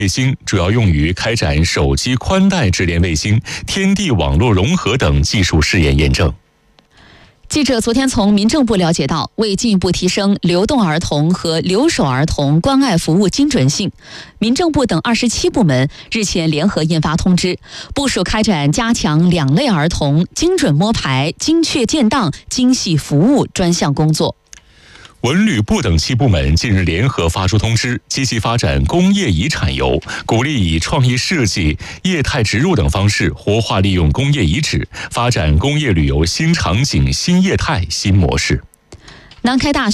卫星主要用于开展手机宽带直连卫星、天地网络融合等技术试验验证。 记者昨天从民政部了解到，为进一步提升流动儿童和留守儿童关爱服务精准性，民政部等27部门日前联合印发通知，部署开展加强2类儿童精准摸排、精确建档、精细服务专项工作。 文旅部等7部门近日联合发出通知，积极发展工业遗产游，鼓励以创意设计、业态植入等方式活化利用工业遗址，发展工业旅游新场景、新业态、新模式。 南开大